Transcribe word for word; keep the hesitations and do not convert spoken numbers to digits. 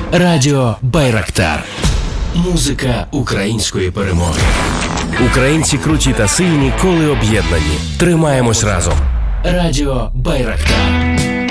Радіо Байрактар. Музика української перемоги. Українці круті та сильні, коли об'єднані. Тримаємось разом. Радіо Байрактар.